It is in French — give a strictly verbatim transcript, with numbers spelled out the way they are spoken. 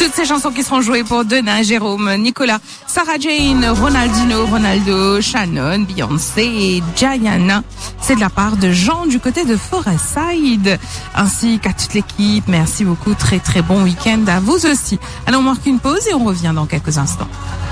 toutes ces chansons qui seront jouées pour Donna, Jérôme, Nicolas, Sarah Jane, Ronaldinho, Ronaldo, Shannon, Beyoncé et Diana. C'est de la part de Jean du côté de Forestside, ainsi qu'à toute l'équipe. Merci beaucoup, très très bon week-end à vous aussi. Alors on marque une pause et on revient dans quelques instants.